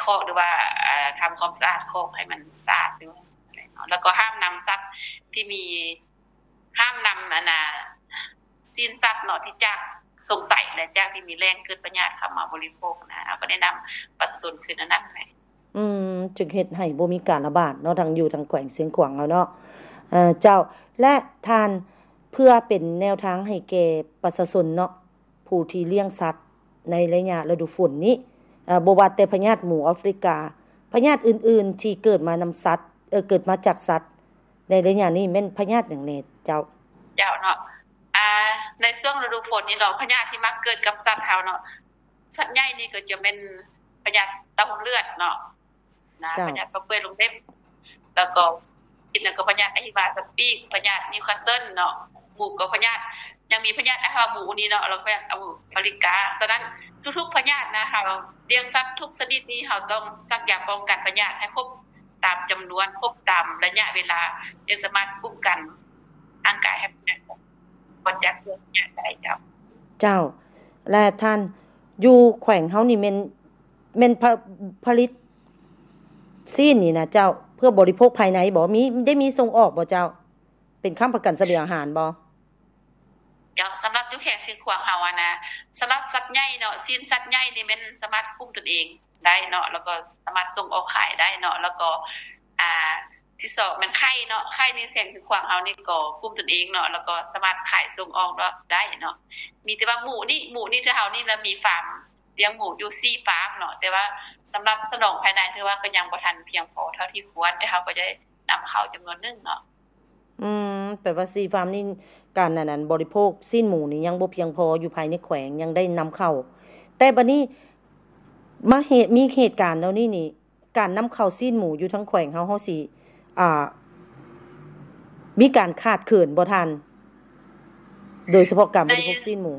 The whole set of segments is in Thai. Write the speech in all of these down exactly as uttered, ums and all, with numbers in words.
คอกหรือว่าทำความสะอาดคอกให้มันสะอาดด้วยแล้วก็ห้ามนำสัตว์ที่มีห้ามนำนะซีนสัตว์เนาะที่จากสงสัยและจากที่มีแรงเกิดพยาธิเข้ามาบริโภคนะเราก็แนะนำประชาชนคืนนั้นแหละอืมจึงเฮ็ดให้บ่มีการระบาดเนาะทางอยู่ทางแขวงเสียงขวางเอาเนาะเอ่อเจ้าและทานเพื่อเป็นแนวทางให้แก่ประชาชนเนาะผู้ที่เลี้ยงสัตว์ในระยะฤดูฝนนี้เอ่อบ่ว่าแต่พยาธิหมูแอฟริกาพยาธิอื่นๆที่เกิดมานำสัตว์เอ่อเกิดมาจากสัตว์ในระยะนี้แม่นพยาธิหยังแน่เจ้าเจ้าเนาะอ่าในช่วงฤดูฝนนี่เนาะพยาธิที่มักเกิดกับสัตว์เฮาเนาะสัตว์ใหญ่นี่ก็จะเป็นพยาธิเต้าเลือดเนาะนะพยาธิปะเปื้อนลงเล็บแล้วก็อีกนั่นก็พยาธิอหิวาตปีกพยาธินิวคาสเซิลเนาะหมู่ก็พยาธิยังมีพยาธิอะฮาหมู่นี่เนาะแล้วก็พยาธิฟาริกาฉะนั้นทุกๆพยาธินะเฮาเลี้ยงสัตว์ทุกชนิดนี้เฮาต้องซักยาป้องกันพยาธิให้ครบตามจำนวนครบตามระยะเวลาจะสามารถป้องกันร่างกายให้บ่จากเชื้อพยาธิได้เจ้าเจ้าและท่านอยู่แขวงเฮานี่แม่นแม่นผลิตซีนนี่นะเจ้าเพื่อบริโภคภายในบ่มีได้มีส่งออกบ่เจ้าเป็นค้ำประกันเสบียงอาหารบ่เจ้าสำหรับอยู่แขกสิงขวางเฮาอ่ะนะสำหรับสัตว์ใหญ่เนาะซีนสัตว์ใหญ่นี่แม่นสามารถคุมตนเองได้เนาะแล้วก็สามารถส่งออกขายได้เนาะแล้วก็อ่าที่สองมันไข่เนาะไข่นี่แสงสิงขวางเฮานี่ก็คุมตนเองเนาะแล้วก็สามารถขายส่งออกได้เนาะมีแต่ว่าหมูนี่หมูนี่ที่เฮานี่แล้วมีฟาร์มเลี้ยงหมูอยู่สี่ฟาร์มเนาะแต่ว่าสำหรับสนองภายในคือว่าก็ยังบ่ทันเพียงพอเท่าที่ควรแต่เฮาก็ได้นำเข้าจำนวนนึงเนาะอืมแปลว่าสี่ฟาร์มนี่การนั้นบริโภคซีนหมูนี่ยังบ่เพียงพออยู่ภายในแขวงยังได้นำเข้าแต่บัดนี้มาเหตุมีเหตุการณ์แล้วนี่นี่การนำเข้าซีนหมูอยู่ทั้งแขวงเฮาเฮาสิอ่ามีการขาดเขินบ่ทันโดยเฉพาะการบริโภคซีนหมู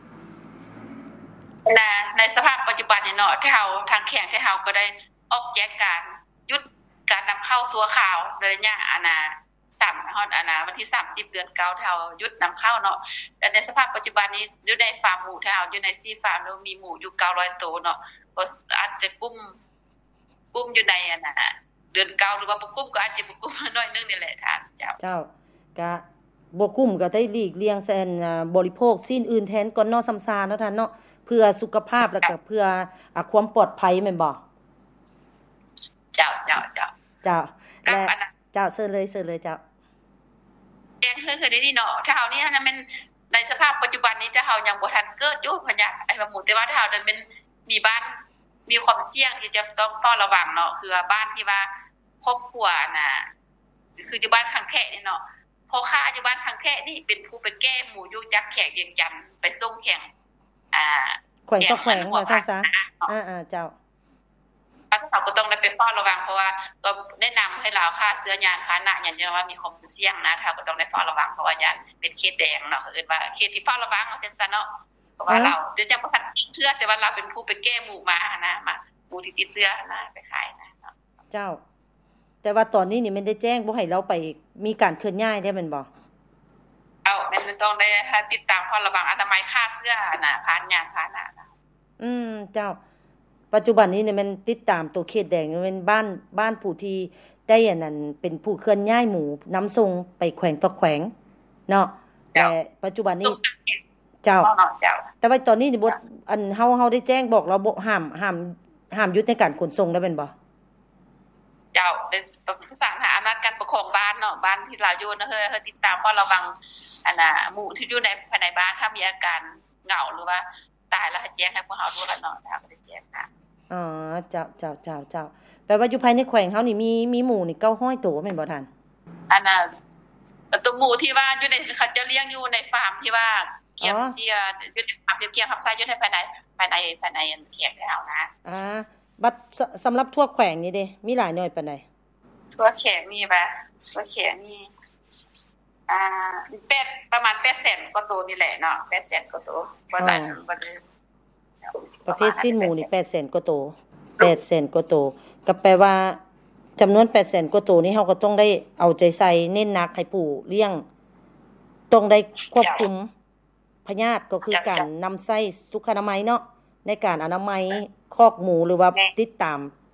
ในในสภาพปัจจุบันนี่เนาะที่เฮาทางแขวงที่เฮาก็ได้ออกแจกการหยุดการนำเข้าสัวขาวในระยะอานาสามฮอดอานาวันที่สามสิบเดือนเก้าเท่าหยุดนำเข้าเนาะแต่ในสภาพปัจจุบันนี้อยู่ในฟาร์มหมูที่เฮาอยู่ในซีฟาร์มแล้วมีหมูอยู่เก้าร้อยตัวเนาะก็อาจจะกุ้มกุ้มอยู่ในอันน่ะเดือนเก้าหรือว่าบ่กุ้มก็อาจจะบ่กุ้มน้อยนึงนี่แหละท่านเจ้าเจ้าก็บ่กุ้มก็ได้หลีกเลี่ยงแซนบริโภคซีนอื่นแทนก่อนเนาะซ้ำซาเนาะท่านเนาะเพื่อสุขภาพแล้วก็เพื่ออ่าความปลอดภัยแม่นบ่เจ้าเจ้าเจ้าเจ้าและเจ้าเชิญเลยเชิญเลยเจ้าแจ้งคือคือนี่เนาะถ้าเฮานี่นะมันในสภาพปัจจุบันนี้ถ้าเฮายังบ่ทันเกิดอยู่พยาธิไอ้หมูแต่ว่าถ้าเฮานั้นเป็นมีบ้านมีความเสี่ยงที่จะต้องเฝ้าระวังเนาะคือบ้านที่ว่าครอบครัวน่ะคืออยู่บ้านข้างแค่นี่เนาะพอค้าอยู่บ้านข้างแค่นี่เป็นผู้ไปแก้หมูอยู่จักแขกเวียงจันทน์ไปส่งแข่งอ่าแขวงก็แขวงว่าซะๆอ่าๆเจ้าเราก็ต้องได้ไปเฝ้าระวังเพราะว่าก็แนะนำให้เราฆ่าเชื้อยานพาหนะอย่างเดียวว่ามีความเสี่ยงนะถ้าก็ต้องได้เฝ้าระวังเพราะว่ายานเป็นเขตแดงเนาะคือเอิ้นว่าเขตที่เฝ้าระวังเช่นซั่นเนาะเพราะว่าเราจะจังบ่ทันติดเชื้อแต่ว่าเราเป็นผู้ไปแก้หมู่มานะมาหมู่ที่ติดเชื้อนะไปขายนะเจ้าแต่ว่าตอนนี้นี่มันได้แจ้งบ่ให้เราไปมีการเคลื่อนย้ายได้แม่นบ่เอ้ามันต้องได้ติดตามเฝ้าระวังอนามัยฆ่าเชื้อน่ะผ่านยานพาหนะอืมเจ้าปัจจุบันนี้เนี่ยมันติดตามตัวเขตแดงเป็นบ้านบ้านผู้ที่ได้อันนั้นเป็นผู้เคลื่อนย้ายหมูนำส่งไปแขวงต่อแขวงเนาะแต่ปัจจุบันนี้เจ้าแต่ว่าตอนนี้นี่บ่อันเฮาเฮาได้แจ้งบอกเราบ่ห้ามห้ามห้ามหยุดในการขนส่งได้แม่นบ่เจ้าได้ประสานหาอำนาจการปกครองบ้านเนาะบ้านที่เราอยู่นะเฮ้ยติดตามเฝ้าระวังอันน่ะหมู่ที่อยู่ในภายในบ้านถ้ามีอาการเหงาหรือว่าตายแล้วให้แจ้งให้พวกเฮารู้แล้วเนาะถ้าบ่ได้แจ้งค่ะอ๋อเจ้าเจ้าเจ้าเจ้าแปลว่าอยู่ภายในแขวงเฮานี่มีมีหมูนี่เก้าร้อยตัวแม่นบ่ท่านอันน่ะตัวหมูที่ว่าอยู่ในเขาจะเลี้ยงอยู่ในฟาร์มที่ว่าเกี่ยวเจียอยู่ในฟาร์มเกี่ยวกับไส้อยู่ในภายในภายในภายในแขวงแล้วนะอ่าบัดสำหรับทั่วแขวงนี่เด้มีหลายหน่วยปานใดทั่วแขวงนี่บ่ทั่วแขวงนี่อ่าเป็ดประมาณแปดแสนกว่าตัวนี่แหละเนาะแปดแสนกว่าตัวบ่หลายบ่ได้ประเภทซีนหมูนี่แปดแสนกว่าตัวแปดแสนกว่าตัวก็แปลว่าจำนวนแปดแสนกว่าตัวนี้เฮาก็ต้องได้เอาใจใส่เน้นหนักให้ผู้เลี้ยงต้องได้ควบคุมพยาธิก็คือการนำใส่สุขอนามัยเนาะในการอนามัยคอกหมูหรือว่าติดตาม